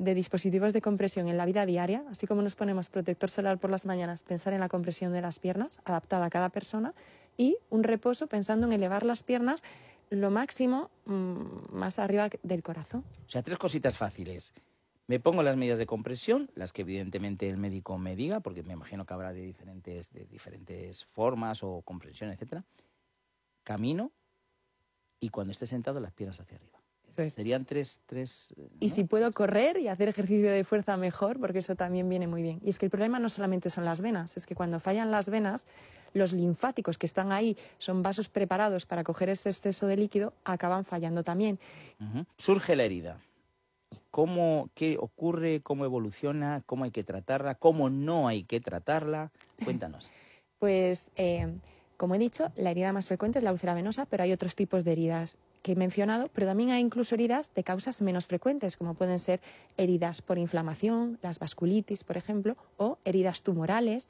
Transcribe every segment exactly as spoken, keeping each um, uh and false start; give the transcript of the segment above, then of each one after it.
de dispositivos de compresión en la vida diaria, así como nos ponemos protector solar por las mañanas, pensar en la compresión de las piernas, adaptada a cada persona, y un reposo pensando en elevar las piernas lo máximo mmm, más arriba del corazón. O sea, tres cositas fáciles. Me pongo las medidas de compresión, las que evidentemente el médico me diga, porque me imagino que habrá de diferentes, de diferentes formas o comprensión, etcétera. Camino y cuando esté sentado las piernas hacia arriba. Eso es. Serían tres... tres ¿no? Y si puedo correr y hacer ejercicio de fuerza mejor, porque eso también viene muy bien. Y es que el problema no solamente son las venas, es que cuando fallan las venas, los linfáticos que están ahí, son vasos preparados para coger este exceso de líquido, acaban fallando también. Uh-huh. Surge la herida. ¿Cómo, qué ocurre? ¿Cómo evoluciona? ¿Cómo hay que tratarla? ¿Cómo no hay que tratarla? Cuéntanos. Pues, eh, como he dicho, la herida más frecuente es la úlcera venosa, pero hay otros tipos de heridas que he mencionado, pero también hay incluso heridas de causas menos frecuentes, como pueden ser heridas por inflamación, las vasculitis, por ejemplo, o heridas tumorales.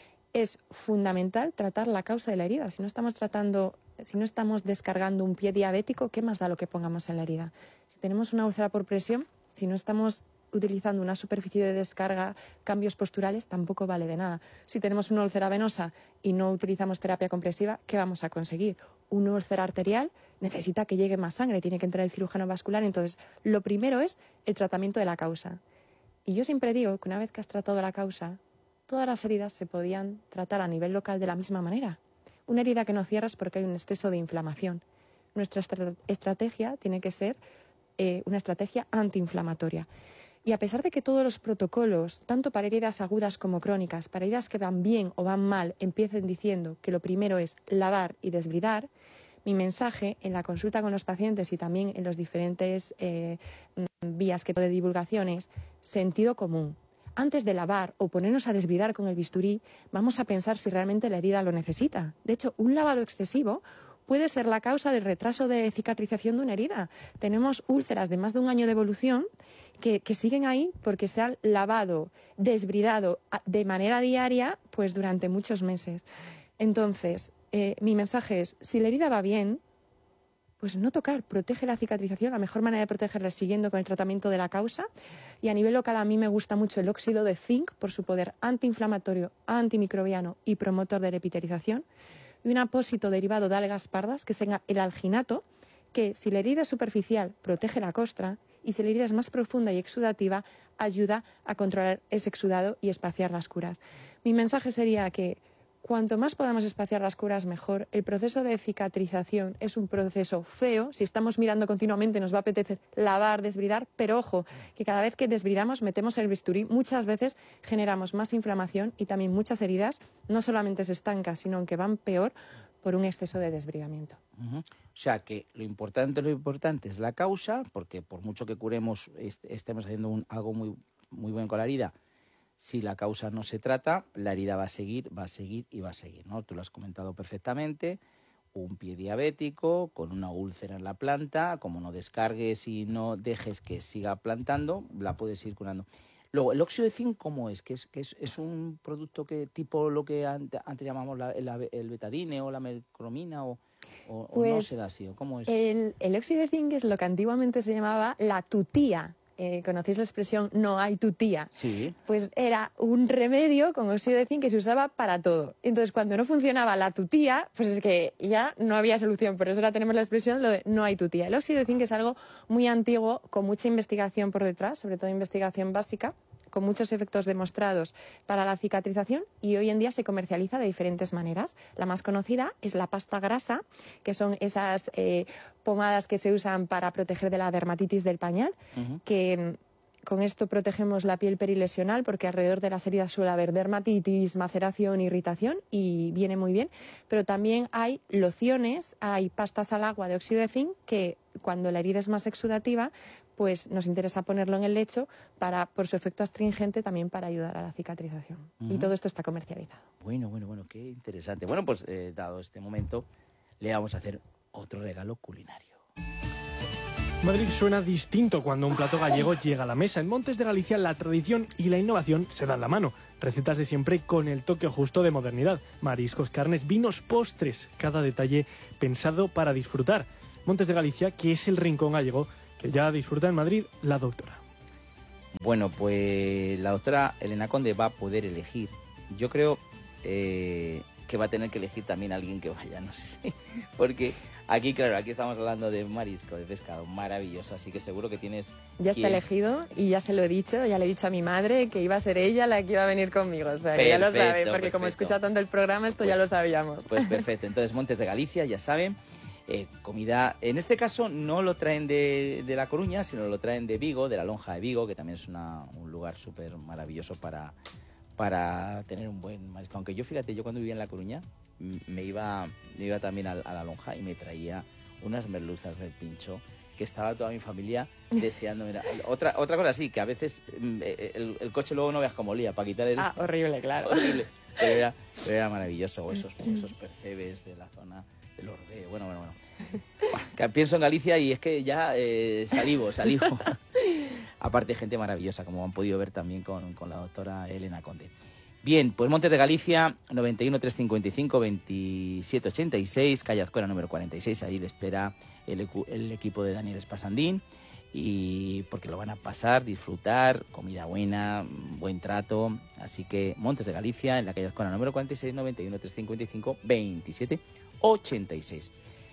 Es fundamental tratar la causa de la herida. Si no estamos tratando, si no estamos descargando un pie diabético, ¿qué más da lo que pongamos en la herida? Si tenemos una úlcera por presión, si no estamos utilizando una superficie de descarga, cambios posturales, tampoco vale de nada. Si tenemos una úlcera venosa y no utilizamos terapia compresiva, ¿qué vamos a conseguir? Una úlcera arterial necesita que llegue más sangre, tiene que entrar el cirujano vascular. Entonces, lo primero es el tratamiento de la causa. Y yo siempre digo que una vez que has tratado la causa, todas las heridas se podían tratar a nivel local de la misma manera. Una herida que no cierras porque hay un exceso de inflamación. Nuestra estra- estrategia tiene que ser eh, una estrategia antiinflamatoria. Y a pesar de que todos los protocolos, tanto para heridas agudas como crónicas, para heridas que van bien o van mal, empiecen diciendo que lo primero es lavar y desbridar, mi mensaje en la consulta con los pacientes y también en los diferentes eh, vías que de divulgación es sentido común. Antes de lavar o ponernos a desbridar con el bisturí, vamos a pensar si realmente la herida lo necesita. De hecho, un lavado excesivo puede ser la causa del retraso de cicatrización de una herida. Tenemos úlceras de más de un año de evolución que, que siguen ahí porque se han lavado, desbridado de manera diaria pues durante muchos meses. Entonces, eh, mi mensaje es, si la herida va bien, pues no tocar, protege la cicatrización. La mejor manera de protegerla es siguiendo con el tratamiento de la causa. Y a nivel local a mí me gusta mucho el óxido de zinc por su poder antiinflamatorio, antimicrobiano y promotor de la epitelización. Y un apósito derivado de algas pardas, que es el alginato, que si la herida es superficial protege la costra y si la herida es más profunda y exudativa ayuda a controlar ese exudado y espaciar las curas. Mi mensaje sería que cuanto más podamos espaciar las curas, mejor. El proceso de cicatrización es un proceso feo. Si estamos mirando continuamente nos va a apetecer lavar, desbridar, pero ojo, que cada vez que desbridamos, metemos el bisturí, muchas veces generamos más inflamación y también muchas heridas, no solamente se estancan, sino que van peor por un exceso de desbridamiento. Uh-huh. O sea que lo importante, lo importante es la causa, porque por mucho que curemos, est- estemos haciendo un, algo muy, muy bueno con la herida, si la causa no se trata, la herida va a seguir, va a seguir y va a seguir, ¿no? Tú lo has comentado perfectamente, un pie diabético con una úlcera en la planta, como no descargues y no dejes que siga plantando, la puedes ir curando. Luego, ¿el óxido de zinc cómo es? ¿Que es, que es, es un producto que tipo lo que antes, antes llamamos la, el, el betadine o la mercromina o, o, Pues o no se da así? ¿Cómo es? El, el óxido de zinc es lo que antiguamente se llamaba la tutía. Eh, ¿Conocéis la expresión no hay tutía? Sí. Pues era un remedio con óxido de zinc que se usaba para todo. Entonces, cuando no funcionaba la tutía, pues es que ya no había solución. Por eso ahora tenemos la expresión lo de no hay tutía. El óxido de zinc es algo muy antiguo, con mucha investigación por detrás, sobre todo investigación básica, con muchos efectos demostrados para la cicatrización y hoy en día se comercializa de diferentes maneras. La más conocida es la pasta grasa, que son esas eh, pomadas que se usan para proteger de la dermatitis del pañal, uh-huh. que con esto protegemos la piel perilesional porque alrededor de las heridas suele haber dermatitis, maceración, irritación y viene muy bien. Pero también hay lociones, hay pastas al agua de óxido de zinc que cuando la herida es más exudativa, pues nos interesa ponerlo en el lecho para, por su efecto astringente, también para ayudar a la cicatrización. Uh-huh. Y todo esto está comercializado. Bueno, bueno, bueno, qué interesante. Bueno, pues eh, dado este momento, le vamos a hacer otro regalo culinario. Madrid suena distinto cuando un plato gallego llega a la mesa. En Montes de Galicia la tradición y la innovación se dan la mano. Recetas de siempre con el toque justo de modernidad. Mariscos, carnes, vinos, postres. Cada detalle pensado para disfrutar. Montes de Galicia, que es el rincón gallego que ya disfruta en Madrid la doctora. Bueno, pues la doctora Elena Conde va a poder elegir. Yo creo eh, que va a tener que elegir también a alguien que vaya, no sé si. Porque aquí, claro, aquí estamos hablando de marisco, de pescado, maravilloso. Así que seguro que tienes... Ya está quien... elegido y ya se lo he dicho, ya le he dicho a mi madre que iba a ser ella la que iba a venir conmigo. O sea, que ya lo sabe, porque perfecto. Como escucha tanto el programa, esto pues, ya lo sabíamos. Pues perfecto. Entonces, Montes de Galicia, ya saben. Eh, comida, en este caso no lo traen de, de La Coruña, sino lo traen de Vigo, de la Lonja de Vigo, que también es una, un lugar súper maravilloso para, para tener un buen marisco. Aunque yo, fíjate, yo cuando vivía en La Coruña me iba, me iba también a, a la Lonja y me traía unas merluzas del Pincho, que estaba toda mi familia deseando. Mira, otra, otra cosa sí, que a veces el, el coche luego no veas cómo olía, para quitar el... Ah, horrible, claro. Horrible, pero era, pero era maravilloso, o esos, o esos percebes de la zona... El Orde, bueno, bueno, bueno. Bah, pienso en Galicia y es que ya eh, salivo, salivo. Aparte, gente maravillosa, como han podido ver también con, con la doctora Elena Conde. Bien, pues Montes de Galicia, noventa y uno, trescientos cincuenta y cinco, veintisiete ochenta y seis, calle Azcora número cuarenta y seis. Ahí le espera el, el equipo de Daniel Espasandín, y porque lo van a pasar, disfrutar, comida buena, buen trato. Así que Montes de Galicia, en la calle Azcora número cuarenta y seis, noventa y uno, trescientos cincuenta y cinco, veintisiete ochenta y seis.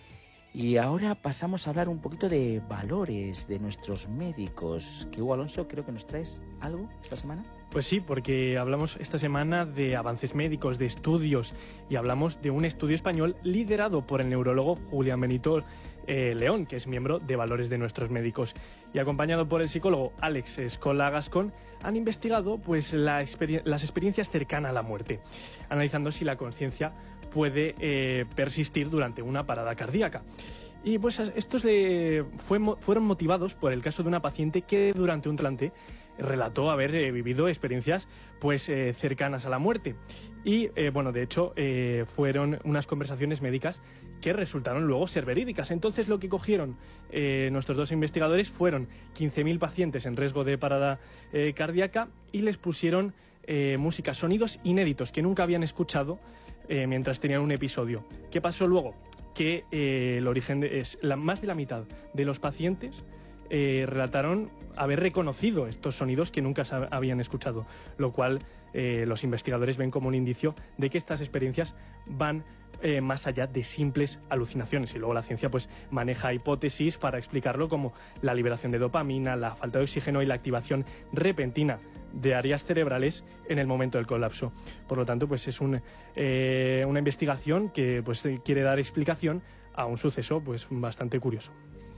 Y ahora pasamos a hablar un poquito de valores de nuestros médicos. Que Hugo Alonso, creo que nos traes algo esta semana. Pues sí, porque hablamos esta semana de avances médicos, de estudios, y hablamos de un estudio español liderado por el neurólogo Julián Benito eh, León, que es miembro de Valores de nuestros médicos, y acompañado por el psicólogo Alex Escola Gascón, han investigado pues la experien- las experiencias cercanas a la muerte, analizando si la conciencia puede eh, persistir durante una parada cardíaca. Y pues estos le fue, fueron motivados por el caso de una paciente que durante un trasplante relató haber eh, vivido experiencias pues eh, cercanas a la muerte. Y eh, bueno, de hecho eh, fueron unas conversaciones médicas que resultaron luego ser verídicas. Entonces lo que cogieron eh, nuestros dos investigadores fueron quince mil pacientes en riesgo de parada eh, cardíaca y les pusieron eh, música, sonidos inéditos que nunca habían escuchado eh, mientras tenían un episodio. ¿Qué pasó luego? Que eh, el origen de, es la, más de la mitad de los pacientes eh, relataron haber reconocido estos sonidos que nunca habían escuchado, lo cual eh, los investigadores ven como un indicio de que estas experiencias van eh, más allá de simples alucinaciones. Y luego la ciencia pues maneja hipótesis para explicarlo, como la liberación de dopamina, la falta de oxígeno y la activación repentina de áreas cerebrales en el momento del colapso. Por lo tanto, pues es un, eh, una investigación que pues quiere dar explicación a un suceso pues bastante curioso.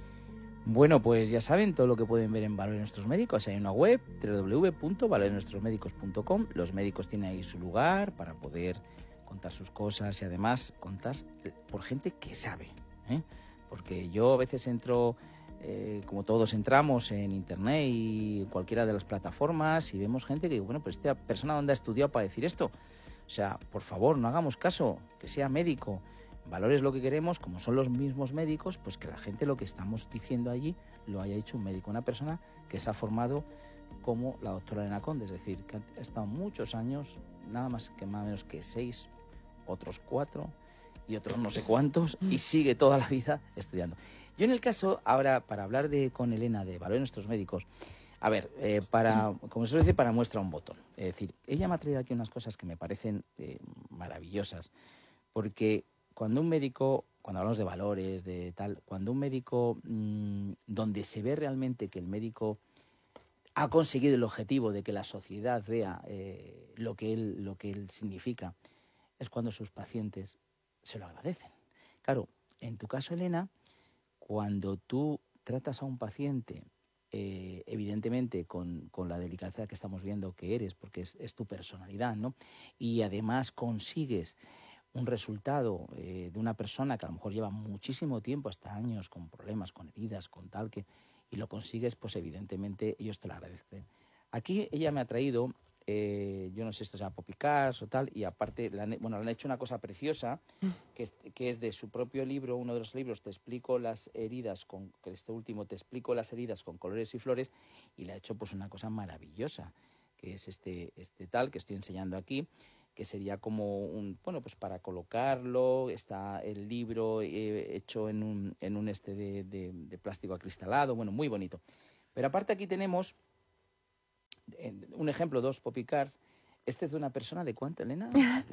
Bueno, pues ya saben todo lo que pueden ver en Valores de Nuestros Médicos. Hay una web, doble u doble u doble u punto valores de nuestros médicos punto com. Los médicos tienen ahí su lugar para poder contar sus cosas y además contar por gente que sabe, ¿eh? Porque yo a veces entro, eh, como todos entramos en internet y en cualquiera de las plataformas, y vemos gente que digo, bueno, pues esta persona ¿dónde ha estudiado para decir esto? O sea, por favor, no hagamos caso, que sea médico. Valores lo que queremos, como son los mismos médicos, pues que la gente lo que estamos diciendo allí lo haya hecho un médico, una persona que se ha formado como la doctora Elena Conde, es decir, que ha estado muchos años, nada más que más o menos que seis, otros cuatro y otros no sé cuántos, y sigue toda la vida estudiando. Yo en el caso, ahora, para hablar de con Elena de Valores de Nuestros Médicos, a ver, eh, para, como se suele decir, para muestra un botón. Es decir, ella me ha traído aquí unas cosas que me parecen eh, maravillosas, porque cuando un médico, cuando hablamos de valores, de tal, cuando un médico, mmm, donde se ve realmente que el médico ha conseguido el objetivo de que la sociedad vea eh, lo que él, lo que él significa, es cuando sus pacientes se lo agradecen. Claro, en tu caso, Elena, cuando tú tratas a un paciente, eh, evidentemente con, con la delicadeza que estamos viendo que eres, porque es, es tu personalidad, ¿no? Y además consigues un resultado eh, de una persona que a lo mejor lleva muchísimo tiempo, hasta años, con problemas, con heridas, con tal, que y lo consigues, pues evidentemente ellos te lo agradecen. Aquí ella me ha traído, eh, yo no sé si esto sea Popicars o tal, y aparte, le han, bueno, le han hecho una cosa preciosa, que es, que es de su propio libro, uno de los libros, Te explico las heridas, con que este último, Te explico las heridas con colores y flores, y le ha hecho pues una cosa maravillosa, que es este, este tal que estoy enseñando aquí, que sería como un, bueno, pues para colocarlo, está el libro eh, hecho en un, en un este de, de, de plástico acristalado, bueno, muy bonito. Pero aparte aquí tenemos en un ejemplo, dos Poppy Cars. ¿Este es de una persona de cuánto, Elena?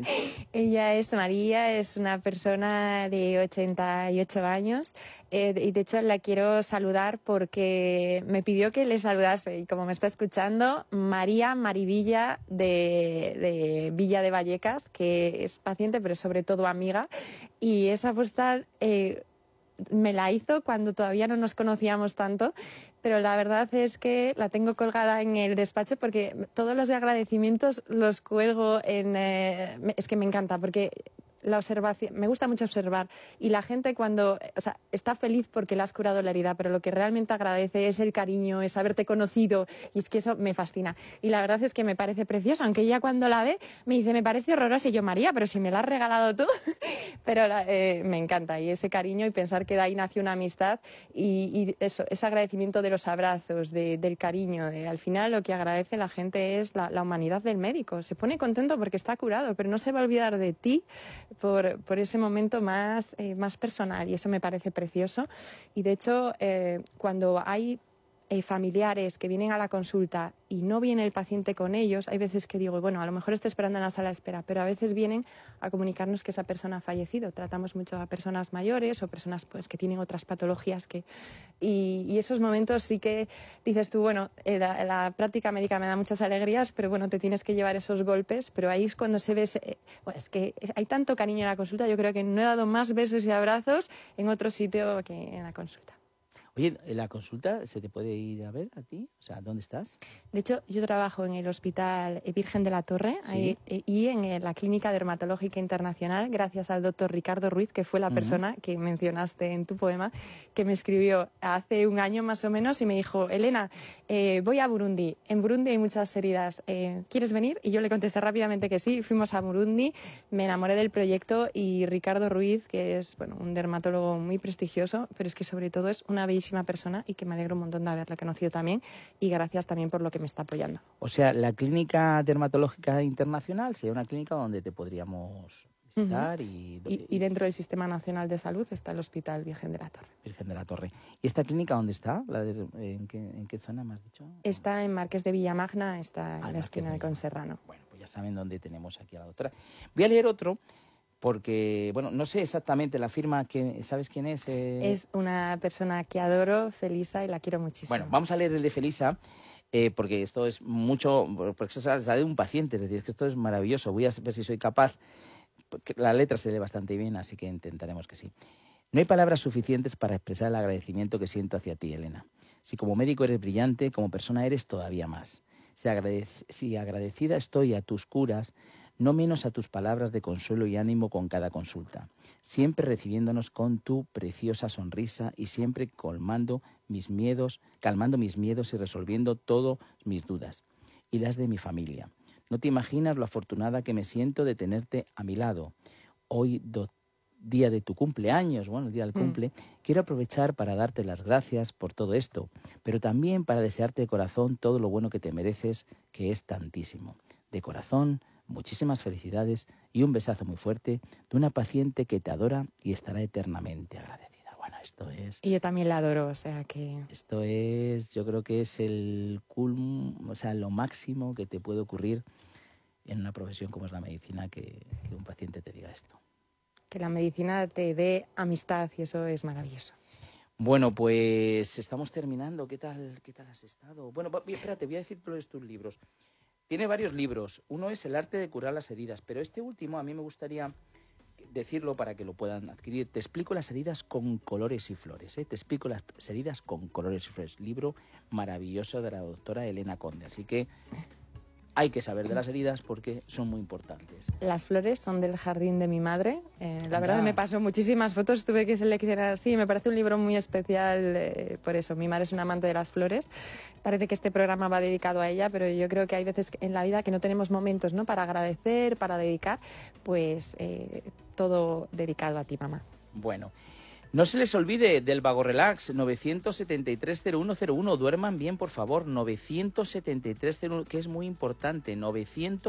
Ella es María, es una persona de ochenta y ocho años eh, y de hecho la quiero saludar porque me pidió que le saludase y como me está escuchando, María Marivilla de, de Villa de Vallecas, que es paciente pero sobre todo amiga, y esa postal eh, me la hizo cuando todavía no nos conocíamos tanto, pero la verdad es que la tengo colgada en el despacho porque todos los agradecimientos los cuelgo en... Eh, es que me encanta porque la observación, me gusta mucho observar y la gente cuando, o sea, está feliz porque le has curado la herida, pero lo que realmente agradece es el cariño, es haberte conocido y es que eso me fascina. Y la verdad es que me parece precioso, aunque ella cuando la ve me dice, me parece horrorosa y yo, María, pero si me la has regalado tú, pero la, eh, me encanta y ese cariño y pensar que de ahí nació una amistad y, y eso, ese agradecimiento de los abrazos, de, del cariño, de, al final lo que agradece la gente es la, la humanidad del médico, se pone contento porque está curado, pero no se va a olvidar de ti Por, por ese momento más, eh, más personal y eso me parece precioso. Y de hecho, eh, cuando hay eh, familiares que vienen a la consulta y no viene el paciente con ellos, hay veces que digo, bueno, a lo mejor está esperando en la sala de espera, pero a veces vienen a comunicarnos que esa persona ha fallecido. Tratamos mucho a personas mayores o personas pues, que tienen otras patologías que... Y, y esos momentos sí que dices tú, bueno, eh, la, la práctica médica me da muchas alegrías, pero bueno, te tienes que llevar esos golpes, pero ahí es cuando se ve... Eh, bueno, es que hay tanto cariño en la consulta, yo creo que no he dado más besos y abrazos en otro sitio que en la consulta. Oye, ¿en la consulta se te puede ir a ver a ti? O sea, ¿dónde estás? De hecho, yo trabajo en el Hospital Virgen de la Torre, ¿Sí? ahí, y en la Clínica Dermatológica Internacional, gracias al doctor Ricardo Ruiz, que fue la uh-huh. persona que mencionaste en tu poema, que me escribió hace un año más o menos y me dijo, Elena, eh, voy a Burundi. En Burundi hay muchas heridas. Eh, ¿Quieres venir? Y yo le contesté rápidamente que sí. Fuimos a Burundi, me enamoré del proyecto y Ricardo Ruiz, que es bueno, un dermatólogo muy prestigioso, pero es que sobre todo es una bellísima persona y que me alegro un montón de haberla conocido también y gracias también por lo que me está apoyando. O sea, la Clínica Dermatológica Internacional sería una clínica donde te podríamos visitar uh-huh. y, y... Y dentro del Sistema Nacional de Salud está el Hospital Virgen de la Torre. Virgen de la Torre. ¿Y esta clínica dónde está? ¿La de, en, qué, ¿En qué zona me has dicho? Está en Marqués de Villamagna, está en ah, la esquina de Conserrano. Bueno, pues ya saben dónde tenemos aquí a la doctora. Voy a leer otro. Porque, bueno, no sé exactamente la firma, que ¿sabes quién es? Eh... Es una persona que adoro, Felisa, y la quiero muchísimo. Bueno, vamos a leer el de Felisa, eh, porque esto es mucho, porque esto sale de un paciente, es decir, es que esto es maravilloso. Voy a ver si soy capaz, porque la letra se lee bastante bien, así que intentaremos que sí. No hay palabras suficientes para expresar el agradecimiento que siento hacia ti, Elena. Si como médico eres brillante, como persona eres todavía más. Si, agradec si agradecida estoy a tus curas, no menos a tus palabras de consuelo y ánimo con cada consulta, siempre recibiéndonos con tu preciosa sonrisa y siempre colmando mis miedos, calmando mis miedos y resolviendo todas mis dudas y las de mi familia. No te imaginas lo afortunada que me siento de tenerte a mi lado. Hoy, do, día de tu cumpleaños, bueno, el día del cumple, mm. quiero aprovechar para darte las gracias por todo esto, pero también para desearte de corazón todo lo bueno que te mereces, que es tantísimo. De corazón, muchísimas felicidades y un besazo muy fuerte de una paciente que te adora y estará eternamente agradecida. Bueno, esto es... Y yo también la adoro, o sea que... Esto es, yo creo que es el culm, o sea, lo máximo que te puede ocurrir en una profesión como es la medicina, que, que un paciente te diga esto. Que la medicina te dé amistad y eso es maravilloso. Bueno, pues estamos terminando. ¿Qué tal, qué tal has estado? Bueno, espérate, voy a decir todos tus libros. Tiene varios libros. Uno es El arte de curar las heridas, pero este último a mí me gustaría decirlo para que lo puedan adquirir. Te explico las heridas con colores y flores, ¿eh? Te explico las heridas con colores y flores. Libro maravilloso de la doctora Elena Conde. Así que hay que saber de las heridas porque son muy importantes. Las flores son del jardín de mi madre. Eh, la verdad me pasó muchísimas fotos, tuve que seleccionar. Sí, me parece un libro muy especial eh, por eso. Mi madre es una amante de las flores. Parece que este programa va dedicado a ella, pero yo creo que hay veces en la vida que no tenemos momentos, ¿no? Para agradecer, para dedicar, pues eh, todo dedicado a ti, mamá. Bueno. No se les olvide del Vago Relax, nueve siete tres cero uno cero uno. Duerman bien, por favor, nueve siete tres cero uno, que es muy importante, nueve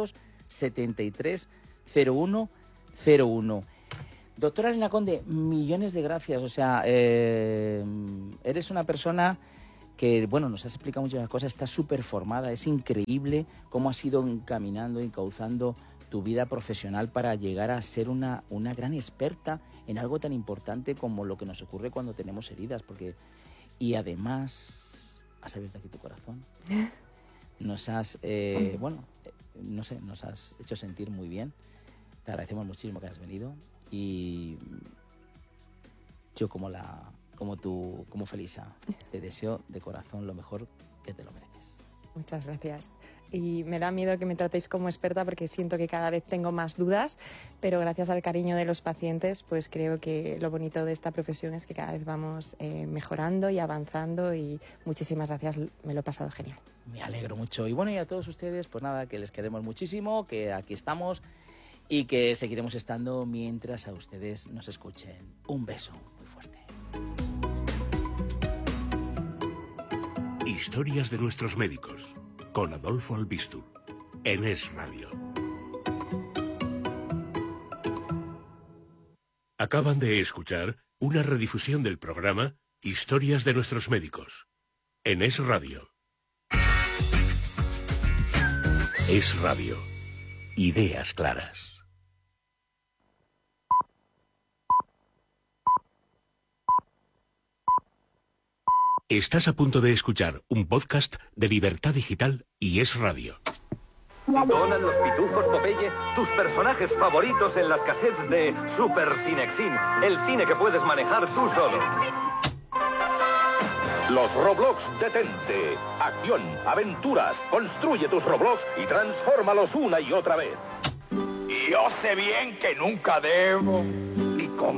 siete tres cero uno cero uno. Doctora Elena Conde, millones de gracias. O sea, eh, eres una persona que, bueno, nos has explicado muchas cosas, estás súper formada, es increíble cómo has ido encaminando, encauzando tu vida profesional para llegar a ser una, una gran experta en algo tan importante como lo que nos ocurre cuando tenemos heridas, porque, y además, has abierto aquí tu corazón, nos has, eh, bueno, no sé, nos has hecho sentir muy bien, te agradecemos muchísimo que has venido, y yo como la... como tú, como Felisa, te deseo de corazón lo mejor, que te lo mereces. Muchas gracias. Y me da miedo que me tratéis como experta porque siento que cada vez tengo más dudas, pero gracias al cariño de los pacientes, pues creo que lo bonito de esta profesión es que cada vez vamos eh, mejorando y avanzando, y muchísimas gracias, me lo he pasado genial. Me alegro mucho. Y bueno, y a todos ustedes, pues nada, que les queremos muchísimo, que aquí estamos y que seguiremos estando mientras a ustedes nos escuchen. Un beso muy fuerte. Historias de nuestros médicos, con Adolfo Albistur, en Es Radio. Acaban de escuchar una redifusión del programa Historias de nuestros médicos, en Es Radio. Es Radio. Ideas claras. Estás a punto de escuchar un podcast de Libertad Digital y Es Radio. Donald, los Pitufos, Popeye, tus personajes favoritos en las cassettes de Super Cinexin, el cine que puedes manejar tú solo. Los Roblox Detente. Acción, aventuras, construye tus Roblox y transfórmalos una y otra vez. Yo sé bien que nunca debo